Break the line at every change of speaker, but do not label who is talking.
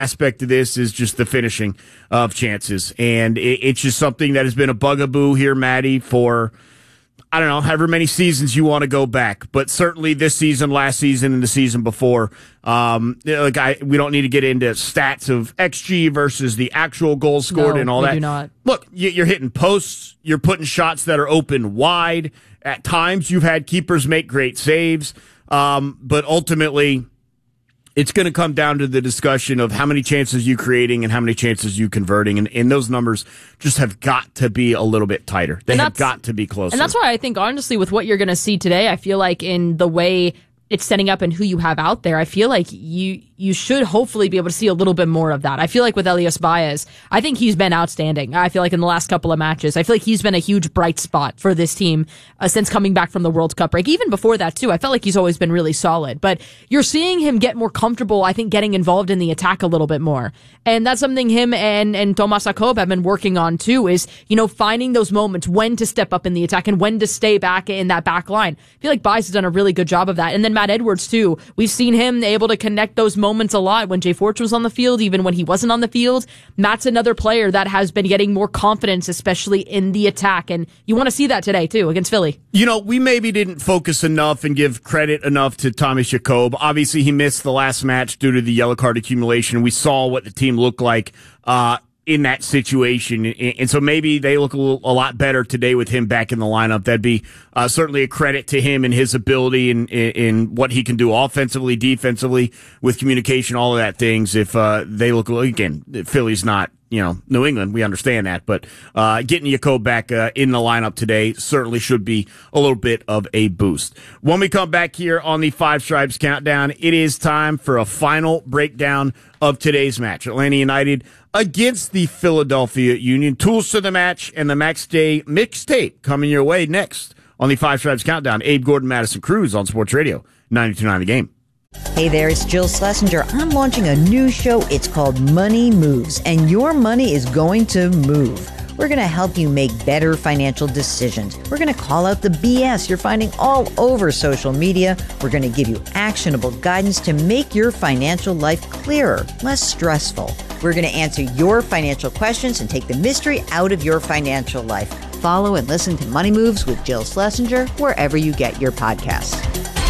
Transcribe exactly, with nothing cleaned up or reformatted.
aspect of this is just the finishing of chances. And it, it's just something that has been a bugaboo here, Maddie, for, I don't know, however many seasons you want to go back. But certainly this season, last season, and the season before. Um, like I, we don't need to get into stats of X G versus the actual goals scored
no,
and all
we
that.
Do not.
Look, you're hitting posts. You're putting shots that are open wide. At times, you've had keepers make great saves. Um, but ultimately, it's going to come down to the discussion of how many chances you creating and how many chances you converting. And, and those numbers just have got to be a little bit tighter. They have got to be closer.
And that's why I think, honestly, with what you're going to see today, I feel like in the way it's setting up and who you have out there, I feel like you you should hopefully be able to see a little bit more of that. I feel like with Elias Baez, I think he's been outstanding. I feel like in the last couple of matches, I feel like he's been a huge bright spot for this team uh, since coming back from the World Cup break. Even before that, too, I felt like he's always been really solid. But you're seeing him get more comfortable, I think, getting involved in the attack a little bit more. And that's something him and, and Tomas Jakob have been working on, too, is, you know, finding those moments when to step up in the attack and when to stay back in that back line. I feel like Baez has done a really good job of that. And then Matt Edwards, too. We've seen him able to connect those moments a lot when Jay Forge was on the field, even when he wasn't on the field. Matt's another player that has been getting more confidence, especially in the attack. And you want to see that today, too, against Philly.
You know, we maybe didn't focus enough and give credit enough to Tomas Jakob. Obviously, he missed the last match due to the yellow card accumulation. We saw what the team looked like uh, in that situation. And so maybe they look a, little, a lot better today with him back in the lineup. That'd be uh, certainly a credit to him and his ability and in, in what he can do offensively, defensively, with communication, all of that things. If uh, they look, again, Philly's not, you know, New England, we understand that. But uh, getting Jakob back uh, in the lineup today certainly should be a little bit of a boost. When we come back here on the Five Stripes Countdown, it is time for a final breakdown of today's match. Atlanta United against the Philadelphia Union. Tools to the match and the Max Day mixtape coming your way next on the Five Stripes Countdown. Abe Gordon, Madison Cruz on Sports Radio ninety-two point nine The Game.
Hey there, it's Jill Schlesinger. I'm launching a new show. It's called Money Moves, and your money is going to move. We're going to help you make better financial decisions. We're going to call out the B S you're finding all over social media. We're going to give you actionable guidance to make your financial life clearer, less stressful. We're going to answer your financial questions and take the mystery out of your financial life. Follow and listen to Money Moves with Jill Schlesinger wherever you get your podcasts.